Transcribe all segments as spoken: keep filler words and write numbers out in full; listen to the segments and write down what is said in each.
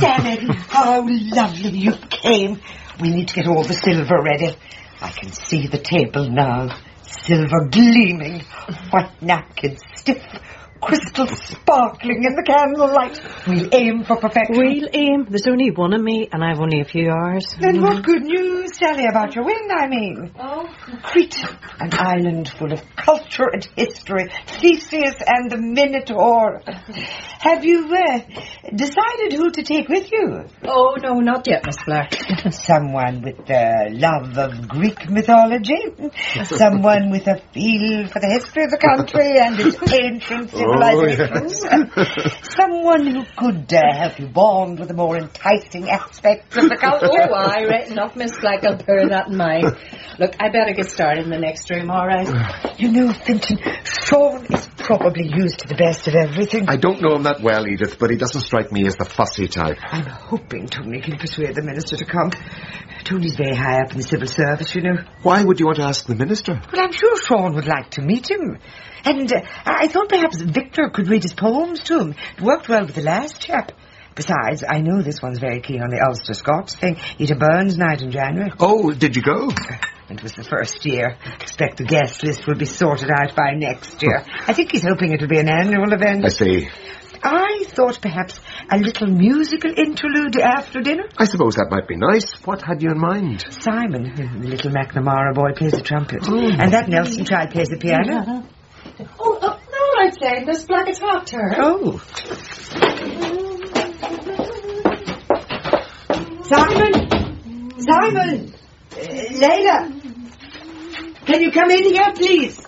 damn it, how lovely you came. We need to get all the silver ready. I can see the table now. Silver gleaming, white napkins stiff, crystal sparkling in the candlelight. We'll aim for perfection. We'll aim. There's only one of me, and I've only a few hours. Then mm. what good news, Sally, about your win, I mean? Oh. Crete, an island full of culture and history. Theseus and the Minotaur. Have you uh, decided who to take with you? Oh, no, not yet, Miss Black. Someone with the love of Greek mythology. Someone with a feel for the history of the country and its ancient civilizations. Oh, yes. Someone who could uh, help you bond with the more enticing aspects of the culture. Oh, I right enough, Miss Black. I'll bear that in mind. Look, I better get started in the next room, all right? You know, Finton, Sean is probably used to the best of everything. I don't know him that well, Edith, but he doesn't strike me as the fussy type. I'm hoping Tony can persuade the minister to come. Tony's very high up in the civil service, you know. Why would you want to ask the minister? Well, I'm sure Sean would like to meet him. And uh, I thought perhaps Victor could read his poems to him. It worked well with the last chap. Besides, I know this one's very keen on the Ulster Scots thing. Eat a Burns night in January. Oh, did you go? It was the first year. Expect the guest list will be sorted out by next year. I think he's hoping it'll be an annual event. I see. I thought perhaps a little musical interlude after dinner. I suppose that might be nice. What had you in mind? Simon, the little McNamara boy, plays the trumpet. Oh. And that Nelson child plays the piano. Oh, uh, no, I'd say Miss Black, it's half turn. Oh. Simon! Simon! Uh, Layla! Can you come in here, please?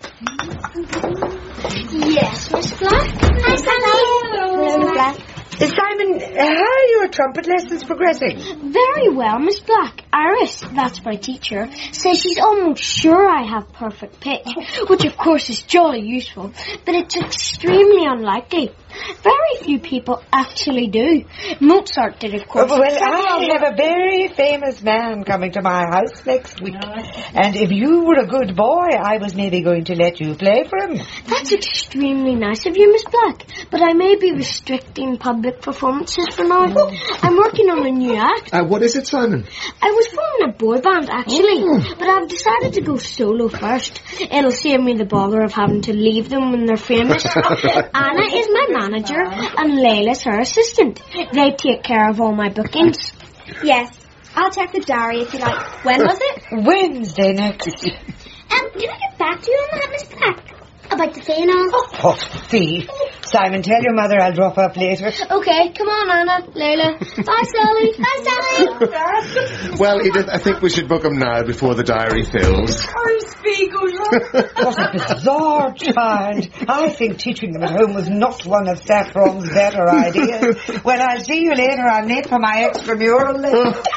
Yes, Miss Black. Hi, Simon. Hello, Miss Black. Uh, Simon, how are your trumpet lessons progressing? Very well, Miss Black. Iris, that's my teacher, says she's almost sure I have perfect pitch, which of course is jolly useful, but it's extremely unlikely. Very few people actually do. Mozart did, of course. Oh, well, I have a very famous man coming to my house next week. And if you were a good boy, I was maybe going to let you play for him. That's extremely nice of you, Miss Black. But I may be restricting public performances for now. I'm working on a new act. Uh, what is it, Simon? I was forming a boy band, actually. Oh. But I've decided to go solo first. It'll save me the bother of having to leave them when they're famous. Anna is my manager and Layla's her assistant. They take care of all my bookings. Yes, I'll check the diary if you like. When was it? Wednesday next. Um, did I get back to you on that, Miss Black? About the fee and all? Oh, what fee? Simon, tell your mother I'll drop up later. Okay, come on, Anna, Layla. Bye, Sally. Bye, Sally. Well, Edith, I think we should book him now before the diary fills. What a bizarre child. I think teaching them at home was not one of Saffron's better ideas. When I see you later, I'm late for my extramural lesson.